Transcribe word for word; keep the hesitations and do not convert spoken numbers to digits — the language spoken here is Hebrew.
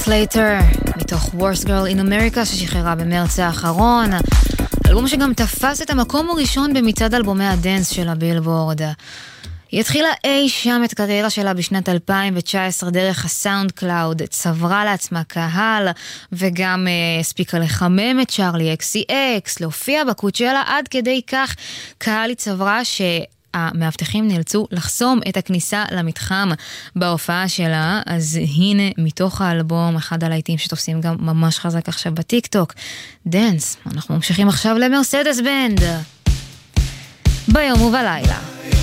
Later, מתוך Worst Girl in America ששחררה במרץ האחרון, אלבום שגם תפס את המקום הראשון במצעד אלבומי הדנס של הבילבורד. היא התחילה אי שם את קריירה שלה בשנת אלפיים תשע עשרה דרך הסאונד קלאוד, צברה לעצמה קהל וגם uh, הספיקה לחמם את צ'ארלי אקס סי אקס, להופיע בקוצ'לה, עד כדי כך קהל היא צברה ש... המאבטחים נאלצו לחסום את הכניסה למתחם בהופעה שלה. אז הנה מתוך האלבום אחד הלהיטים שתופסים גם ממש חזק עכשיו בטיק טוק, דנס. אנחנו ממשיכים עכשיו למרסדס בנד ביום ובלילה.